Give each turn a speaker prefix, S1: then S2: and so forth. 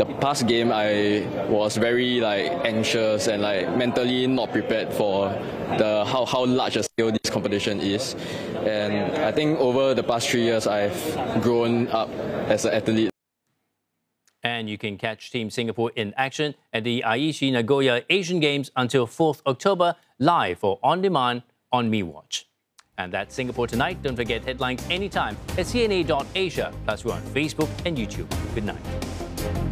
S1: the past game, I was very anxious and mentally not prepared for the how large a scale this competition is. And I think over the past 3 years, I've grown up as an athlete.
S2: And you can catch Team Singapore in action at the Aichi Nagoya Asian Games until 4th October, live or on demand on MeWatch. And that's Singapore Tonight. Don't forget headlines anytime at cna.asia. Plus, we're on Facebook and YouTube. Good night.